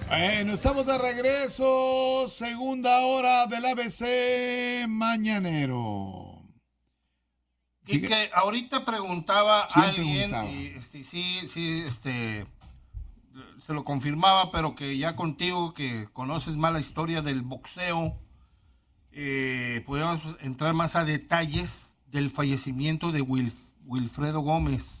Bueno, estamos de regreso, segunda hora del ABC Mañanero. Y que ahorita preguntaba a ¿Quién alguien, preguntaba? y sí, se lo confirmaba, pero que ya contigo, que conoces más la historia del boxeo, podríamos entrar más a detalles del fallecimiento de Wilfredo Gómez.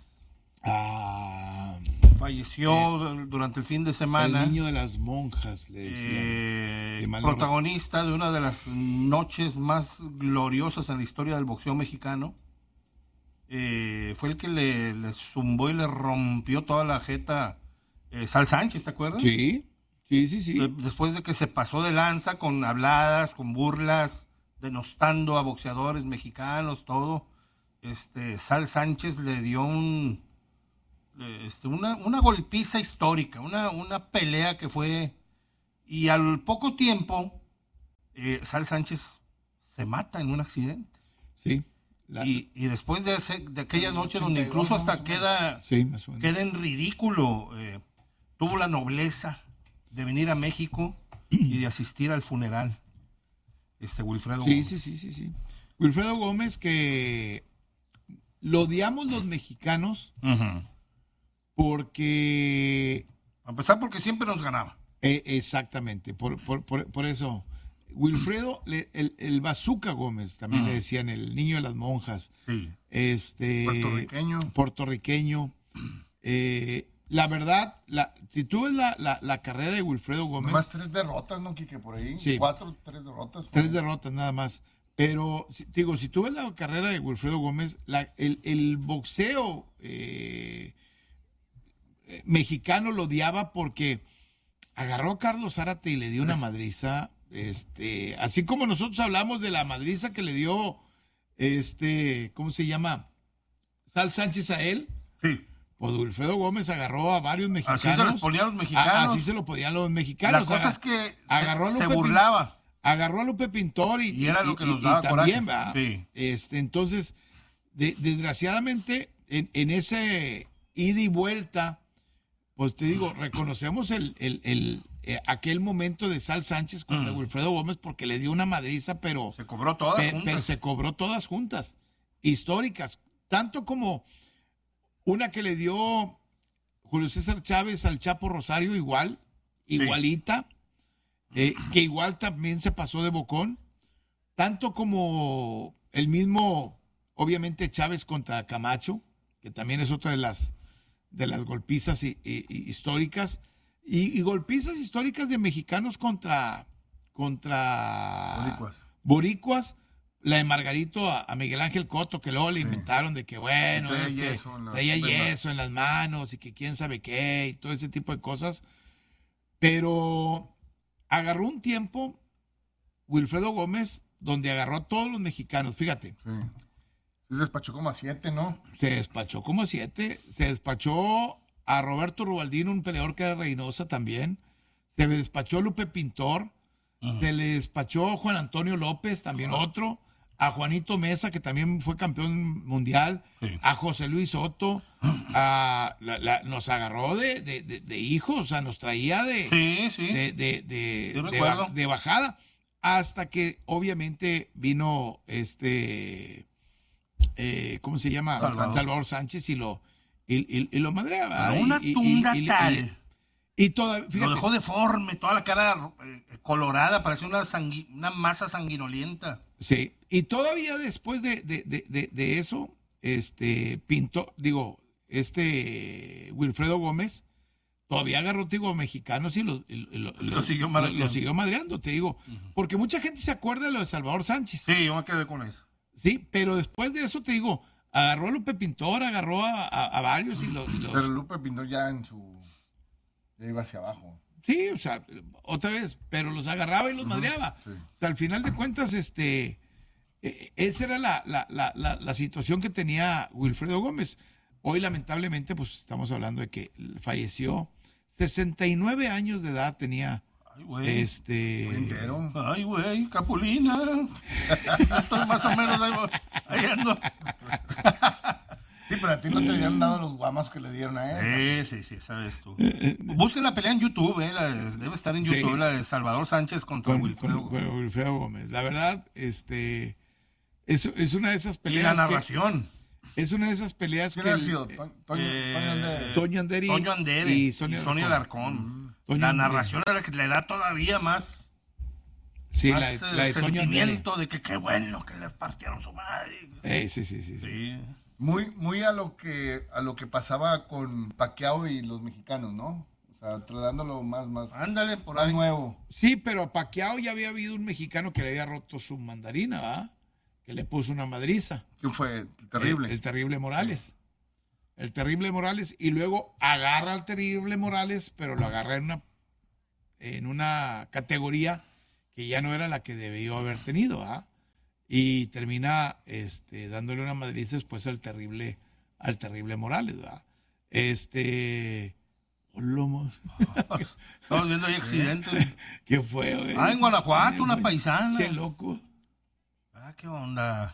Falleció durante el fin de semana. El niño de las monjas, le decían. Si mal no Protagonista de una de las noches más gloriosas en la historia del boxeo mexicano. Fue el que le zumbó y le rompió toda la jeta Sal Sánchez, ¿te acuerdas? Sí. Después de que se pasó de lanza con habladas, con burlas, denostando a boxeadores mexicanos, todo. Sal Sánchez le dio una golpiza histórica, una pelea que fue, y al poco tiempo Sal Sánchez se mata en un accidente. Sí. Y después de aquella noche donde incluso hasta queda en ridículo, tuvo la nobleza de venir a México y de asistir al funeral. Wilfredo Gómez. Sí. Wilfredo Gómez, que lo odiamos los mexicanos. Uh-huh. Porque... A pesar porque siempre nos ganaba. Exactamente, por eso. Wilfredo, el Bazooka Gómez, también le decían, el niño de las monjas. Sí. Puertorriqueño. La verdad, si tú ves la carrera de Wilfredo Gómez... Más 3 derrotas, ¿no, Quique? Por ahí. Sí. 3 derrotas. 3 derrotas nada más. Pero, si tú ves la carrera de Wilfredo Gómez, el boxeo... mexicano lo odiaba porque agarró a Carlos Zárate y le dio una madriza, así como nosotros hablamos de la madriza que le dio, ¿cómo se llama? Sal Sánchez a él. Sí. Pues Wilfredo Gómez agarró a varios mexicanos. Así se los ponían los mexicanos. Así se lo ponían los mexicanos. La cosa es que se Lupe burlaba. Agarró a Lupe Pintor y era lo que nos daba coraje. También, ¿verdad? Sí. Entonces, desgraciadamente, en ese ida y vuelta, pues te digo, reconocemos aquel momento de Sal Sánchez contra Wilfredo Gómez porque le dio una madriza, pero... Se cobró todas juntas. Pero se cobró todas juntas, históricas. Tanto como una que le dio Julio César Chávez al Chapo Rosario, igualita, que igual también se pasó de bocón. Tanto como el mismo, obviamente, Chávez contra Camacho, que también es otra de las golpizas históricas y golpizas históricas de mexicanos contra boricuas, la de Margarito a Miguel Ángel Cotto, que luego le inventaron de que bueno, es que traía yeso en las manos y que quién sabe qué y todo ese tipo de cosas, pero agarró un tiempo Wilfredo Gómez donde agarró a todos los mexicanos, fíjate. Sí. Se despachó como a 7, ¿no? Se despachó como a 7. Se despachó a Roberto Rubaldino, un peleador que era Reynosa también. Se le despachó a Lupe Pintor. Uh-huh. Se le despachó a Juan Antonio López, también otro. A Juanito Mesa, que también fue campeón mundial. Sí. A José Luis Soto. Nos agarró de hijos, o sea, nos traía de bajada. Hasta que, obviamente, vino ¿cómo se llama? Salvador Sánchez y lo madreaba. Una tunda tal. Y fíjate, lo dejó deforme, toda la cara colorada, parecía una masa sanguinolienta. Sí, y todavía después de eso, Wilfredo Gómez todavía agarró, mexicanos y lo siguió madreando, te digo. Uh-huh. Porque mucha gente se acuerda de lo de Salvador Sánchez. Sí, yo me quedé con eso. Sí, pero después de eso, te digo, agarró a Lupe Pintor, agarró a varios y los... Pero Lupe Pintor ya ya iba hacia abajo. Sí, o sea, otra vez, pero los agarraba y los madreaba. Sí. O sea, al final de cuentas, esa era la situación que tenía Wilfredo Gómez. Hoy, lamentablemente, pues estamos hablando de que falleció. 69 años de edad tenía. Ay, güey. Muy entero. Ay, güey, Capulina. Estoy más o menos ahí ando. Sí, pero a ti no te habían dado los guamas que le dieron a él. Sí, sabes tú. Busquen la pelea en YouTube, debe estar en YouTube, Sí. la de Salvador Sánchez contra Wilfredo. Con Wilfredo Gómez. La verdad, es una de esas Y peleas. la narración. Es una de esas peleas ¿Quién que. ha sido? Toño Anderi y y Sonia Alarcón. Toño La Anderi. narración es la que le da todavía más, Sí, más la de Toño Anderi. sentimiento de que qué bueno que le partieron su madre. Sí. Sí. Muy a lo que pasaba con Pacquiao y los mexicanos, ¿no? O sea, tratándolo más Ándale, por más ahí. nuevo. Sí, pero a Pacquiao ya había habido un mexicano que le había roto su mandarina, ¿verdad? Que le puso una madriza. ¿Quién fue? Terrible. El terrible Morales. El terrible Morales. Y luego agarra al terrible Morales, pero lo agarra en una categoría que ya no era la que debió haber tenido, ¿ah? Y termina dándole una madriza después al terrible Morales, ¿verdad? Lomo. Estamos viendo ahí accidentes. ¿Qué fue, güey? En Guanajuato, una paisana. Qué loco. ¿Qué onda?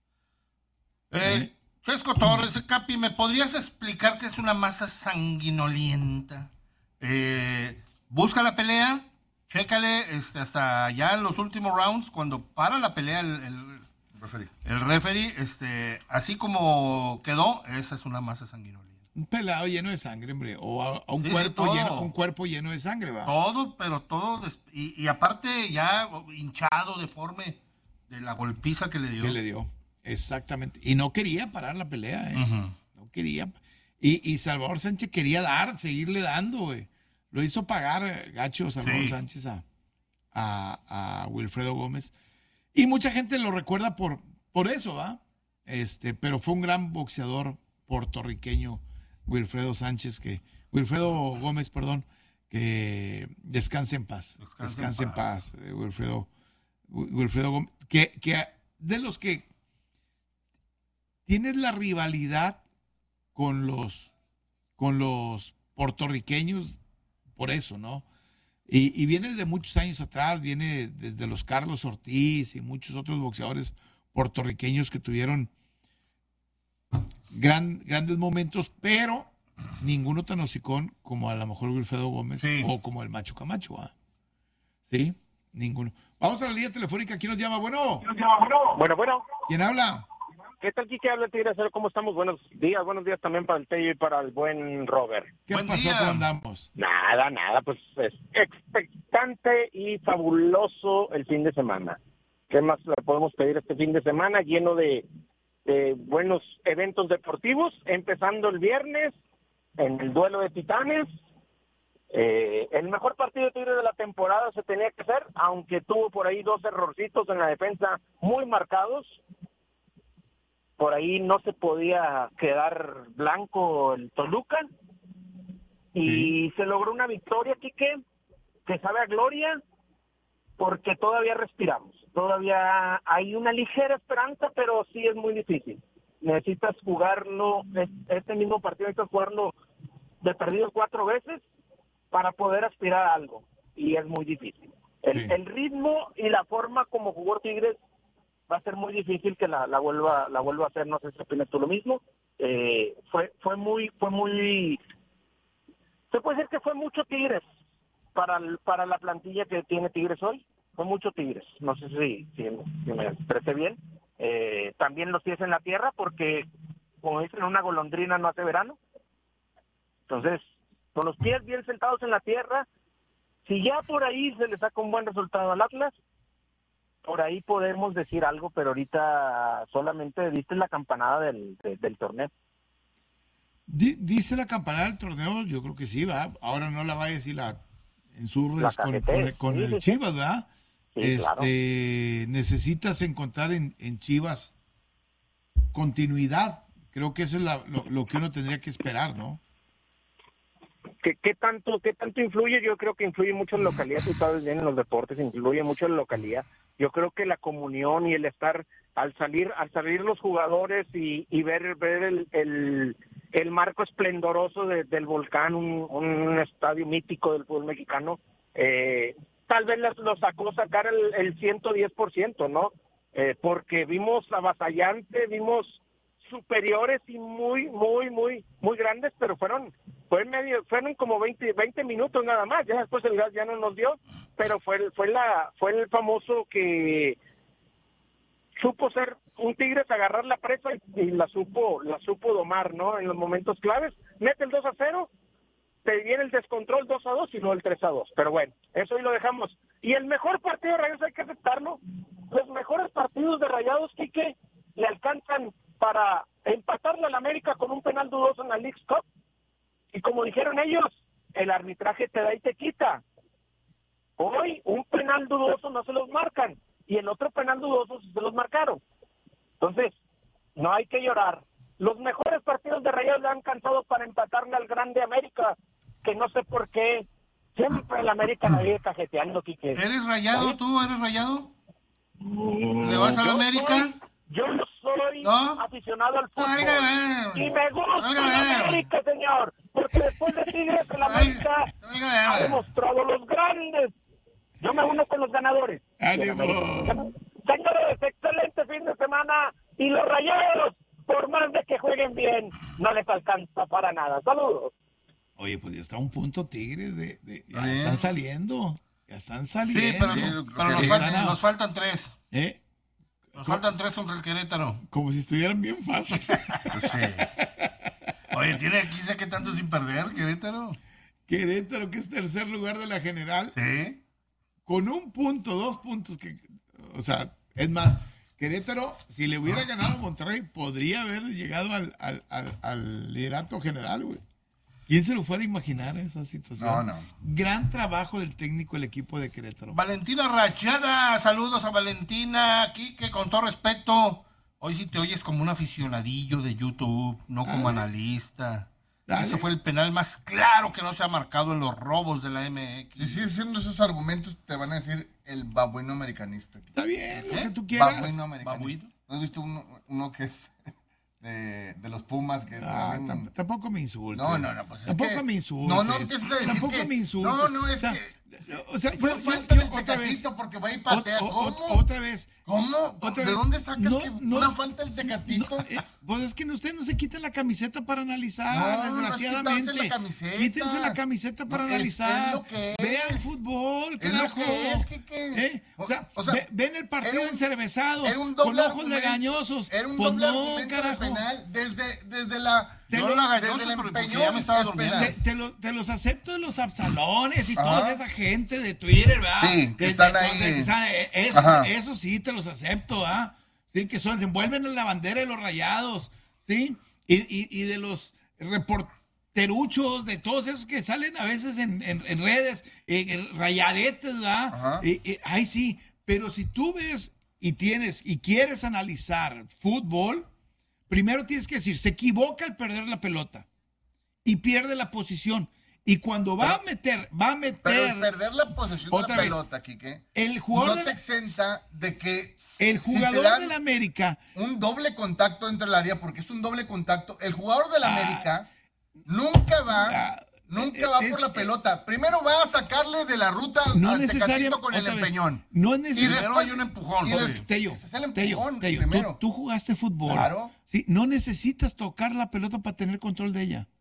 Chesco Torres, Capi, ¿me podrías explicar qué es una masa sanguinolienta? Busca la pelea, chécale hasta ya en los últimos rounds, cuando para la pelea el referee, así como quedó, esa es una masa sanguinolienta. Un pelado lleno de sangre, hombre. O a un, Sí, cuerpo todo. un cuerpo lleno de sangre, va. Todo, pero todo, y aparte ya hinchado, deforme, de la golpiza que le dio. Que le dio, exactamente. Y no quería parar la pelea, ¿eh? Ujú. No quería. Y Salvador Sánchez quería seguirle dando, güey. Lo hizo pagar gacho Salvador Sánchez a Wilfredo Gómez. Y mucha gente lo recuerda por eso, ¿va? Pero fue un gran boxeador puertorriqueño, Wilfredo Gómez, perdón, que descanse en paz. Descanse en paz, Wilfredo Gómez. Que de los que tienes la rivalidad con los puertorriqueños por eso, ¿no? Y viene de muchos años atrás, viene desde los Carlos Ortiz y muchos otros boxeadores puertorriqueños que tuvieron grandes momentos, pero ninguno tan hocicón como a lo mejor Wilfredo Gómez o como el Macho Camacho, ¿ah? Sí, ninguno. Vamos a la línea telefónica. ¿Quién nos llama? Bueno. Bueno. ¿Quién habla? ¿Qué tal, Quique? Habla Tigre Acero. ¿Cómo estamos? Buenos días también para el Tello y para el buen Robert. ¿Qué Buen pasó? día. ¿Cómo andamos? Nada, pues es expectante y fabuloso el fin de semana. ¿Qué más le podemos pedir este fin de semana? Lleno de buenos eventos deportivos, empezando el viernes en el duelo de titanes. El mejor partido de Tigres de la temporada se tenía que hacer, aunque tuvo por ahí 2 errorcitos en la defensa muy marcados. Por ahí no se podía quedar blanco el Toluca. Y se logró una victoria, Quique, que sabe a gloria, porque todavía respiramos. Todavía hay una ligera esperanza, pero sí es muy difícil. Necesitas jugarlo, este mismo partido necesitas jugarlo de perdido 4 veces para poder aspirar a algo. Y es muy difícil. El ritmo y la forma como jugó Tigres va a ser muy difícil que la vuelva a hacer. No sé si opinas tú lo mismo. Fue muy se puede decir que fue mucho Tigres para la plantilla que tiene Tigres hoy. Fue mucho Tigres. No sé si me expresé bien. También los pies en la tierra, porque como dicen, una golondrina no hace verano. Entonces, con los pies bien sentados en la tierra, si ya por ahí se le saca un buen resultado al Atlas, por ahí podemos decir algo, pero ahorita solamente diste la campanada del torneo. Dice la campanada del torneo, yo creo que sí, va. Ahora no la va a decir en Surres con el Chivas, ¿verdad? Sí, claro. Necesitas encontrar en Chivas continuidad. Creo que eso es lo que uno tendría que esperar, ¿no? ¿Qué tanto influye? Yo creo que influye mucho la localidad. Tú sabes bien, en los deportes influye mucho la localidad. Yo creo que la comunión y el estar al salir los jugadores y ver el marco esplendoroso del Volcán, un estadio mítico del fútbol mexicano, tal vez lo sacó sacar el 110%, ¿no? Porque vimos avasallante, vimos superiores y muy grandes, pero fueron como 20 minutos nada más. Ya después el gas ya no nos dio, pero fue el famoso que supo ser un Tigres, agarrar la presa y la supo domar, ¿no? En los momentos claves, mete el 2-0, te viene el descontrol 2-2 y no el 3-2. Pero bueno, eso ahí lo dejamos. Y el mejor partido de Rayados hay que aceptarlo. Los mejores partidos de Rayados, Quique, le alcanzan para empatarle al América con un penal dudoso en la Leagues Cup. Y como dijeron ellos, el arbitraje te da y te quita. Hoy un penal dudoso no se los marcan y el otro penal dudoso se los marcaron. Entonces, no hay que llorar. Los mejores partidos de Rayados le han cansado para empatarle al grande América, que no sé por qué. Siempre el América la vive cajeteando, Quique. ¿Eres rayado tú? ¿Eres rayado? ¿Le vas a la América? Yo no soy aficionado al fútbol. Y me gusta la América, señor. Porque después de Tigres, el América ha demostrado los grandes. Yo me uno con los ganadores. ¡Ánimo! Señores, excelente fin de semana. Y los Rayados, por más de que jueguen bien, no les alcanza para nada. Saludos. Oye, pues ya está un punto Tigres ya están saliendo. Ya están saliendo. Sí, pero nos faltan 3. Nos faltan 3 contra el Querétaro. Como si estuvieran bien fácil. Pues sí. Oye, tiene 15 que tanto sin perder, Querétaro. Querétaro, que es tercer lugar de la general. Sí. Con 1 punto, 2 puntos. O sea, es más, Querétaro, si le hubiera ganado a Monterrey, podría haber llegado al liderato general, güey. ¿Quién se lo fuera a imaginar esa situación? No. Gran trabajo del técnico del equipo de Querétaro. Valentina Rachada, saludos a Valentina. Aquí que con todo respeto, hoy sí te oyes como un aficionadillo de YouTube, no como analista. Dale. Ese fue el penal más claro que no se ha marcado en los robos de la MX. Si sigues haciendo esos argumentos, te van a decir el babuino americanista. Está bien, lo que tú quieras. Babuino americanista. ¿No has visto uno que es de los Pumas? Que tampoco me insultes. No, pues tampoco me insultes. No empieces a decir tampoco me insultes. No, es que... O sea, fue falta de Tecatito porque va y patea. ¿Cómo? Otra vez. ¿Cómo? ¿De dónde sacas una falta del Tecatito? Pues es que ustedes no se quitan la camiseta para analizar, desgraciadamente. Quítense la camiseta para analizar. Es lo que es. Vean fútbol, es carajo. Lo que es, ¿qué? O sea, ven el partido encervezados, con ojos legañosos. Era un pues doble no, argumento carajo. de penal desde la... Desde el empeño ya me estaba durmiendo. Te los acepto de los Absalones y toda esa gente de Twitter, ¿verdad? Sí, que están ahí. Eso sí, te los acepto, ¿ah? Sí, que se envuelven en la bandera de los Rayados, ¿sí? Y de los reporteruchos, de todos esos que salen a veces en redes, rayadetes, ¿verdad? Ay, sí, pero si tú ves y quieres analizar fútbol, primero tienes que decir, se equivoca al perder la pelota y pierde la posición. Y cuando va a meter... Pero el perder la posesión de la pelota, Quique, no te exenta de que... El jugador del América... Un doble contacto entre el área, porque es un doble contacto. El jugador del América nunca va por la pelota. Primero va a sacarle de la ruta al Tecatito con el empeñón. No es necesario. Primero hay un empujón. Tello, primero. Tú jugaste fútbol. Claro. Sí, no necesitas tocar la pelota para tener control de ella.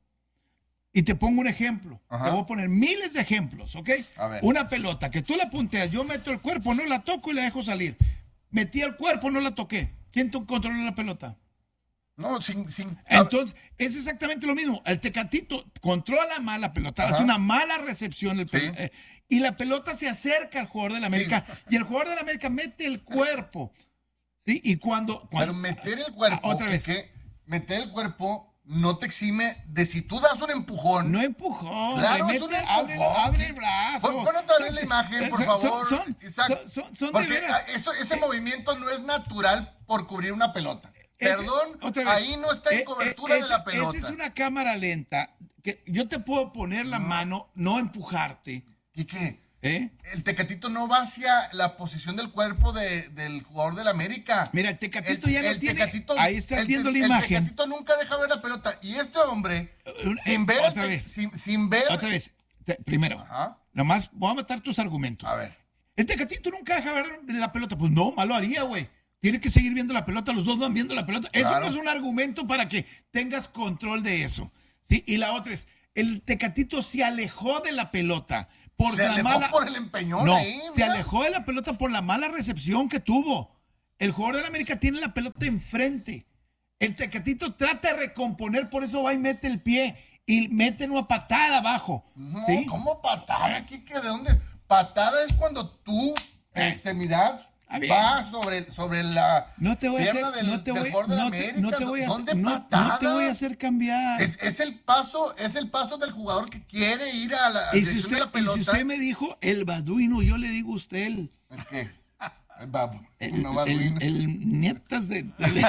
Y te pongo un ejemplo. Ajá. Te voy a poner miles de ejemplos, ¿ok? A ver. Una pelota que tú la punteas, yo meto el cuerpo, no la toco y la dejo salir. Metí el cuerpo, no la toqué. ¿Quién controla la pelota? No, sin... Entonces, es exactamente lo mismo. El Tecatito controla mal la pelota, hace una mala recepción y la pelota se acerca al jugador del América y el jugador del América mete el cuerpo. ¿Sí? Y cuando Pero meter el cuerpo, otra vez. Meter el cuerpo no te exime de si tú das un empujón. No empujón. Claro, mete, es un empujón. abre el brazo. Pon otra vez la imagen, por favor. Son porque de veras. Ese movimiento no es natural por cubrir una pelota. Perdón, ahí no está en cobertura de la pelota. Esa es una cámara lenta. Que yo te puedo poner la mano, no empujarte. ¿Y qué? El Tecatito no va hacia la posición del cuerpo del jugador del América. Mira, el Tecatito ya lo tiene. Ahí está viendo la imagen. El Tecatito nunca deja ver la pelota. Y este hombre, sin ver... Sin ver... Otra vez. Primero, nomás voy a matar tus argumentos. A ver. El Tecatito nunca deja ver la pelota. Pues no, malo haría, güey. Tiene que seguir viendo la pelota, los dos van viendo la pelota. Eso Claro. no es un argumento para que tengas control de eso. ¿Sí? Y la otra es, el Tecatito se alejó de la pelota. Se alejó por el empeñón no, ahí, se mira. alejó de la pelota por la mala recepción que tuvo. El jugador de la América tiene la pelota enfrente. El Tecatito trata de recomponer, por eso va y mete el pie y mete una patada abajo. No, ¿Sí? ¿cómo patada, Quique? ¿De dónde? Patada es cuando tú, en extremidad, bien. vas sobre la No te voy a pierna hacer, del no te voy, jugador de la no te- América. no te voy a ¿Dónde hacer, patada? no te voy a hacer cambiar. Es el paso del jugador que quiere ir a la Y si dirección de la usted pelota. me dijo el baduino, yo le digo a usted ¿El qué? El babu. No, babuino. el nietas de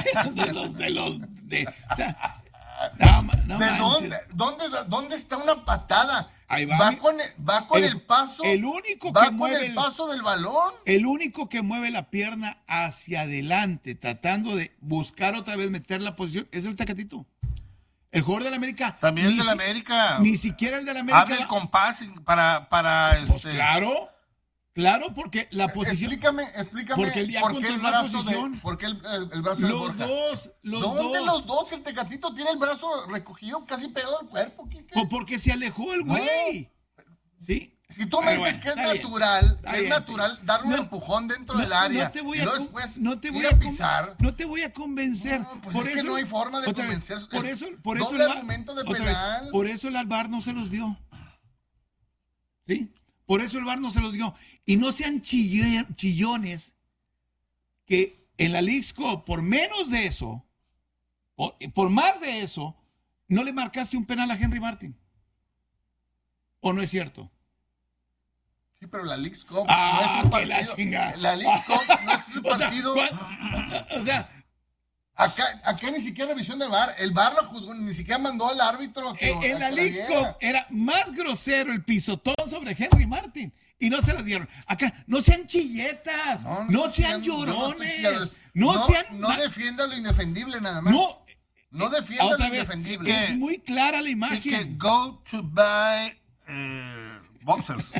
o sea, no ¿De manches. dónde está una patada? Ahí va, Va con el paso. el único va que con mueve el paso del balón. El único que mueve la pierna hacia adelante, tratando de buscar otra vez meter la posición, es el Tecatito. El jugador de la América. También el de la América. Ni siquiera el de la América. Abre el compás para Pues claro, porque la posición. Explícame Porque él ya por qué el controló la brazo posición. ¿por qué el brazo de Los Borja? dos, ¿Dónde los dos? Si el Tecatito tiene el brazo recogido casi pegado al cuerpo, Quique. Porque se alejó el güey. ¿Sí? Si tú me Pero dices bueno, que es está bien. natural, Está es bien. natural darle un No, empujón dentro del área No te voy y a, luego con- después no te voy ir a a con- pisar. No te voy a convencer. No, pues es que no hay forma de otra vez, convencer. Por Es eso doble el VAR- argumento de otra vez, penal. por eso el VAR no se los dio. ¿Sí? Por eso el VAR no se los dio. Y no sean chillones que en la Leagues Cup, por menos de eso, por más de eso, no le marcaste un penal a Henry Martin. ¿O no es cierto? Sí, pero la Leagues Cup Ah, no es un que la partido. chingada. La Leagues Cup no es un O sea, partido. o sea, Acá ni siquiera revisión de VAR. El VAR lo juzgó, ni siquiera mandó al árbitro. en la Leagues Cup era más grosero el pisotón sobre Henry Martin y no se lo dieron. Acá, no sean chilletas, no sean llorones, no defienda lo indefendible nada más. No defienda lo otra vez, indefendible. es muy clara la que imagen. go to buy boxers.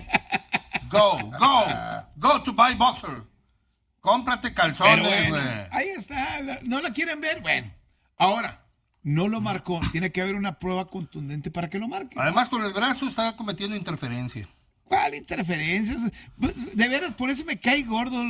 Go to buy boxers. Cómprate Pero calzones, bueno, güey. ahí está, no la quieren ver, bueno. Ahora, no lo marcó, tiene que haber una prueba contundente para que lo marque. Además, con el brazo está cometiendo interferencia. ¿Cuál interferencia? De veras, por eso me cae gordo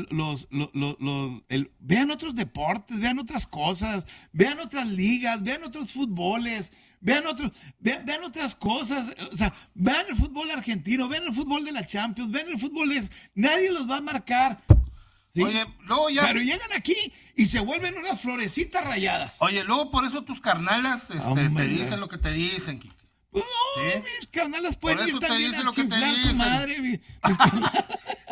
vean otros deportes, vean otras cosas, vean otras ligas, vean otros fútboles, vean otras cosas, o sea, vean el fútbol argentino, vean el fútbol de la Champions, vean el fútbol nadie los va a marcar. ¿Sí? Oye, luego ya. Pero llegan aquí y se vuelven unas florecitas rayadas. Oye, luego por eso tus carnalas Hombre. te dicen lo que te dicen, Kike. Pues no, ¿Sí? mis carnalas pueden Por eso ir te también dicen a lo que te chiflar su dicen. madre. Mis carnalas.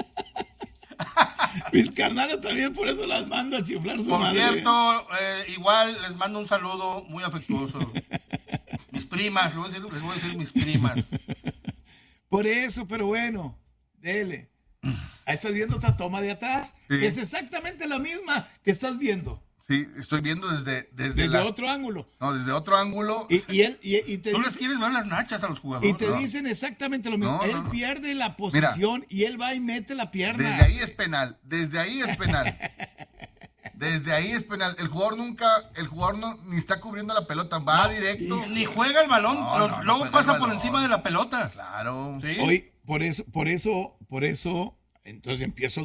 Mis carnalas también por eso las mando a chiflar su Por madre. cierto, igual les mando un saludo muy afectuoso. Mis primas, les voy a decir mis primas. Por eso, pero bueno, dele. Ahí estás viendo otra toma de atrás, Sí. que es exactamente la misma que estás viendo, Sí, estoy viendo desde otro ángulo. No, desde otro ángulo. Y te Tú les dicen, quieres ver las nachas a los jugadores. y te dicen exactamente lo mismo. No, Él no, no. pierde la posición y él va y mete la pierna. Desde ahí es penal. Desde ahí es penal. Desde ahí es penal. El jugador no ni está cubriendo la pelota, va directo. Ni juega el balón, No luego juega pasa el por balón. encima de la pelota. Claro. ¿Sí? Hoy, por eso, entonces empiezo a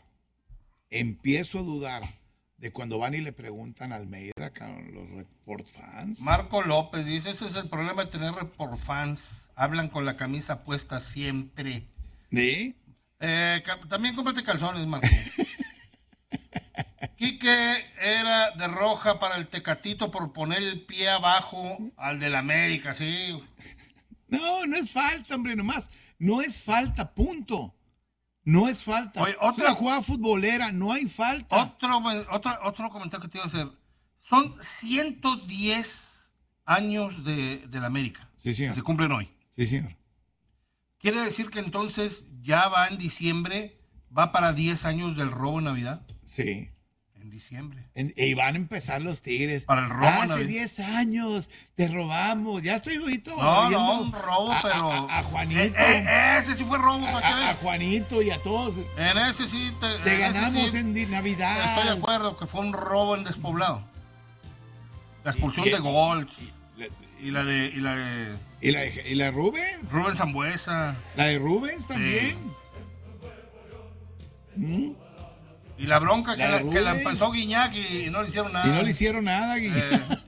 dudar de cuando van y le preguntan a Almeida, cabrón, los report fans. Marco López dice, ese es el problema de tener report fans. Hablan con la camisa puesta siempre. ¿Sí? También cómprate calzones, Marco. Quique era de roja para el Tecatito por poner el pie abajo al del América, sí. No es falta, hombre, nomás. No es falta, punto. No es falta. Oye, es una jugada futbolera, no hay falta. Otro comentario que te iba a hacer. Son 110 años de la América. Sí, señor. Que se cumplen hoy. Sí, señor. ¿Quiere decir que entonces ya va en diciembre, va para 10 años del robo en Navidad? Sí. En En diciembre. Y van a empezar los Tigres. Para el robo. Hace 10 años te robamos. Ya estoy jodito. No, un robo, pero... A Juanito. Ese sí fue robo. A Juanito y a todos. En ese sí. Te ganamos en Navidad. Estoy de acuerdo que fue un robo en despoblado. La expulsión de Golds. Y la de Rubens. Rubens Sambuesa. La de Rubens también. Sí. Y la bronca que la empezó Guiñac y no le hicieron nada. Y no le hicieron nada, Guiñac.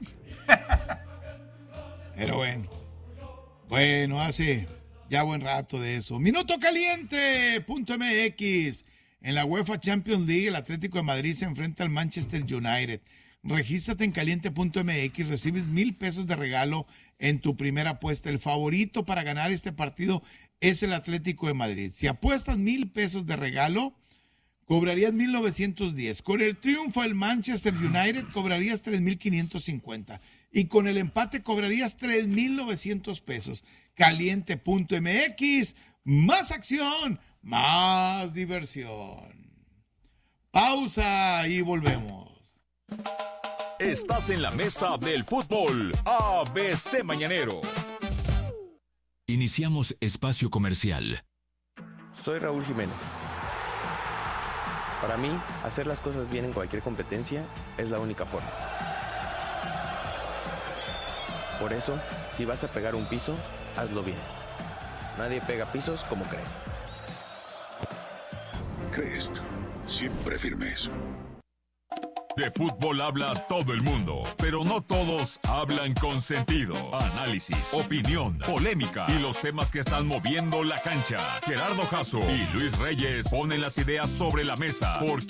Pero bueno, hace ya buen rato de eso. Minuto caliente.mx. En la UEFA Champions League, el Atlético de Madrid se enfrenta al Manchester United. Regístrate en caliente.mx, recibes $1,000 de regalo en tu primera apuesta. El favorito para ganar este partido es el Atlético de Madrid. Si apuestas $1,000 de regalo, cobrarías 1,910. Con el triunfo del Manchester United cobrarías 3,550. Y con el empate cobrarías 3,900 pesos. Caliente.mx, más acción, más diversión. Pausa y volvemos. Estás en la mesa del fútbol ABC Mañanero. Iniciamos espacio comercial. Soy Raúl Jiménez. Para mí, hacer las cosas bien en cualquier competencia es la única forma. Por eso, si vas a pegar un piso, hazlo bien. Nadie pega pisos como Crest. Crest, siempre firmes. De fútbol habla todo el mundo, pero no todos hablan con sentido. Análisis, opinión, polémica y los temas que están moviendo la cancha. Gerardo Jasso y Luis Reyes ponen las ideas sobre la mesa, porque